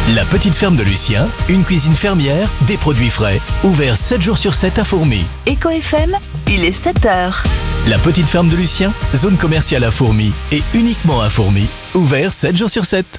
La petite ferme de Lucien, une cuisine fermière, des produits frais, ouvert 7 jours sur 7 à Fourmi. Éco FM, il est 7h. La petite ferme de Lucien, zone commerciale à Fourmi et uniquement à Fourmi, ouvert 7 jours sur 7.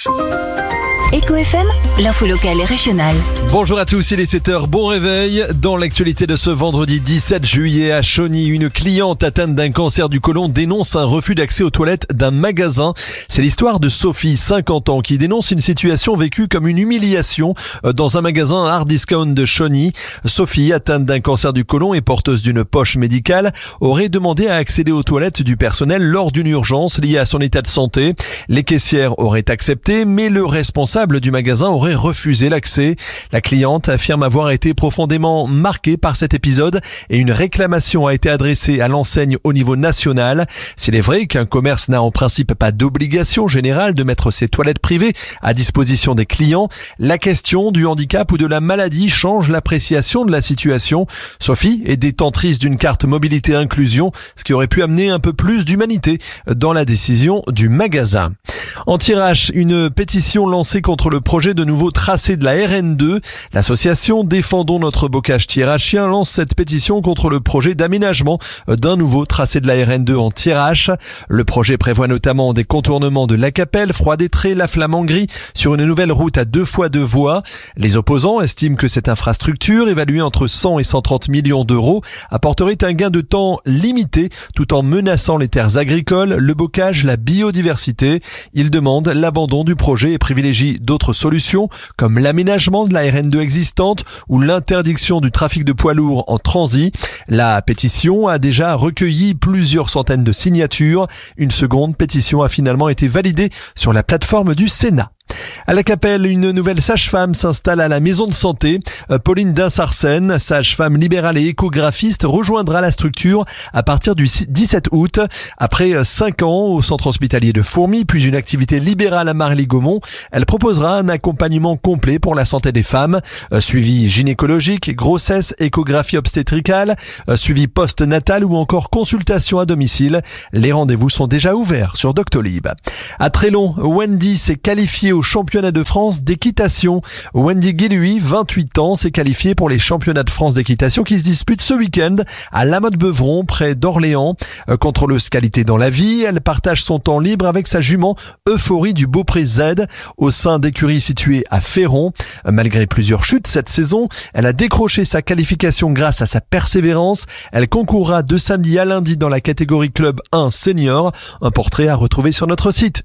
Éco FM, l'info locale et régionale. Bonjour à tous, il est 7h, bon réveil. Dans l'actualité de ce vendredi 17 juillet à Chauny, une cliente atteinte d'un cancer du côlon dénonce un refus d'accès aux toilettes d'un magasin. C'est l'histoire de Sophie, 50 ans, qui dénonce une situation vécue comme une humiliation dans un magasin hard discount de Chauny. Sophie, atteinte d'un cancer du côlon et porteuse d'une poche médicale, aurait demandé à accéder aux toilettes du personnel lors d'une urgence liée à son état de santé. Les caissières auraient accepté, mais le responsable du magasin aurait refusé l'accès. La cliente affirme avoir été profondément marquée par cet épisode et une réclamation a été adressée à l'enseigne au niveau national. S'il est vrai qu'un commerce n'a en principe pas d'obligation générale de mettre ses toilettes privées à disposition des clients, la question du handicap ou de la maladie change l'appréciation de la situation. Sophie est détentrice d'une carte mobilité inclusion, ce qui aurait pu amener un peu plus d'humanité dans la décision du magasin. En tirage, une pétition lancée contre le projet de nouveau tracé de la RN2. L'association Défendons notre bocage tirachien lance cette pétition contre le projet d'aménagement d'un nouveau tracé de la RN2 en Thiérache. Le projet prévoit notamment des contournements de La Capelle, Froid-des-Trés, La Flamangerie sur une nouvelle route à 2 fois 2 voies. Les opposants estiment que cette infrastructure, évaluée entre 100 et 130 millions d'euros, apporterait un gain de temps limité tout en menaçant les terres agricoles, le bocage, la biodiversité. Ils demandent l'abandon du projet et privilégient d'autres solutions comme l'aménagement de la RN2 existante ou l'interdiction du trafic de poids lourds en transit. La pétition a déjà recueilli plusieurs centaines de signatures. Une seconde pétition a finalement été validée sur la plateforme du Sénat. À La Capelle, une nouvelle sage-femme s'installe à la maison de santé. Pauline Dinsarsen, sage-femme libérale et échographiste, rejoindra la structure à partir du 17 août. Après 5 ans au centre hospitalier de Fourmi, puis une activité libérale à Marly-Gaumont, elle proposera un accompagnement complet pour la santé des femmes. Suivi gynécologique, grossesse, échographie obstétricale, suivi post-natal ou encore consultation à domicile. Les rendez-vous sont déjà ouverts sur Doctolib. À Trélon, Wendy s'est qualifiée au championnat de France d'équitation. Wendy Guilhuy, 28 ans, s'est qualifiée pour les championnats de France d'équitation qui se disputent ce week-end à La Motte-Beuvron, près d'Orléans. Contrôleuse qualité dans la vie, elle partage son temps libre avec sa jument Euphorie du Beaupré Z au sein d'écuries situées à Féron. Malgré plusieurs chutes cette saison, elle a décroché sa qualification grâce à sa persévérance. Elle concourra de samedi à lundi dans la catégorie Club 1 Senior. Un portrait à retrouver sur notre site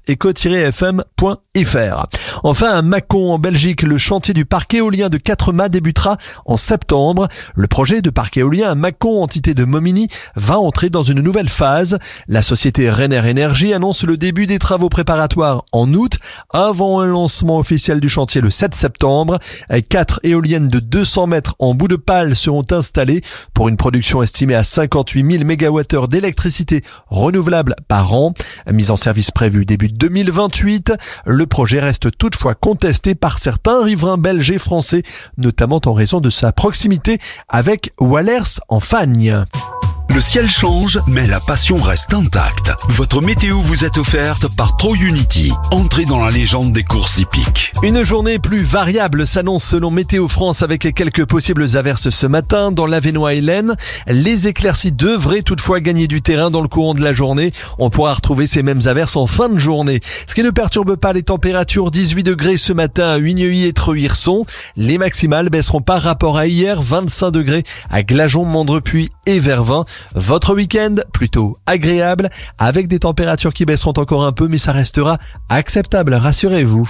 éco-fm.fr. Enfin, à Mâcon, en Belgique, le chantier du parc éolien de 4 mâts débutera en septembre. Le projet de parc éolien à Mâcon, entité de Momini, va entrer dans une nouvelle phase. La société Renner Énergie annonce le début des travaux préparatoires en août, avant un lancement officiel du chantier le 7 septembre. 4 éoliennes de 200 mètres en bout de pale seront installées pour une production estimée à 58 000 MWh d'électricité renouvelable par an. Mise en service prévue début 2028. Le projet reste toutefois contesté par certains riverains belges et français, notamment en raison de sa proximité avec Wallers en Fagne. Le ciel change, mais la passion reste intacte. Votre météo vous est offerte par TroUnity. Entrez dans la légende des courses hippiques. Une journée plus variable s'annonce selon Météo France avec quelques possibles averses ce matin dans l'Avesnois et l'Aisne. Les éclaircies devraient toutefois gagner du terrain dans le courant de la journée. On pourra retrouver ces mêmes averses en fin de journée. Ce qui ne perturbe pas les températures, 18 degrés ce matin à Huigneuil et Treux-Hirson. Les maximales baisseront par rapport à hier, 25 degrés à Glageon, Mandrepuis et Vervins. Votre week-end plutôt agréable avec des températures qui baisseront encore un peu, mais ça restera acceptable, rassurez-vous.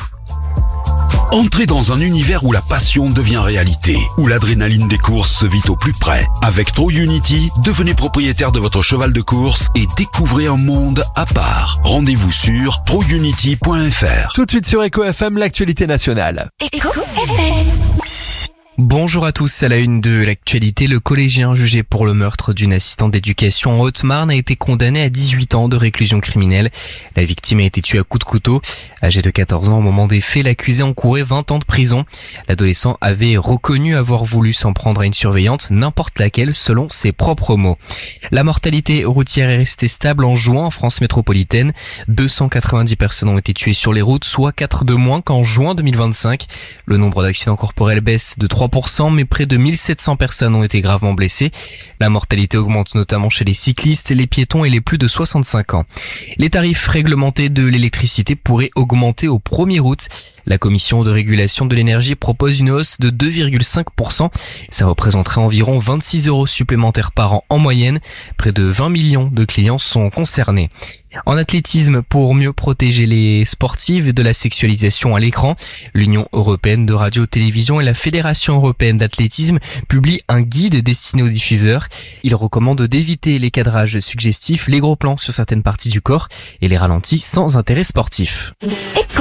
Entrez dans un univers où la passion devient réalité, où l'adrénaline des courses se vit au plus près. Avec TroUnity, devenez propriétaire de votre cheval de course et découvrez un monde à part. Rendez-vous sur TroUnity.fr. Tout de suite sur Éco FM, l'actualité nationale. Éco FM. Bonjour à tous, à la une de l'actualité, le collégien jugé pour le meurtre d'une assistante d'éducation en Haute-Marne a été condamné à 18 ans de réclusion criminelle. La victime a été tuée à coups de couteau. Âgé de 14 ans au moment des faits, l'accusé encourait 20 ans de prison. L'adolescent avait reconnu avoir voulu s'en prendre à une surveillante, n'importe laquelle, selon ses propres mots. La mortalité routière est restée stable en juin en France métropolitaine. 290 personnes ont été tuées sur les routes, soit 4 de moins qu'en juin 2025. Le nombre d'accidents corporels baisse de 3%, mais près de 1700 personnes ont été gravement blessées. La mortalité augmente notamment chez les cyclistes, les piétons et les plus de 65 ans. Les tarifs réglementés de l'électricité pourraient augmenter au 1er août. La commission de régulation de l'énergie propose une hausse de 2,5%. Ça représenterait environ 26 € supplémentaires par an en moyenne. Près de 20 millions de clients sont concernés. En athlétisme, pour mieux protéger les sportives de la sexualisation à l'écran, l'Union européenne de radio-télévision et la Fédération européenne d'athlétisme publient un guide destiné aux diffuseurs. Ils recommandent d'éviter les cadrages suggestifs, les gros plans sur certaines parties du corps et les ralentis sans intérêt sportif.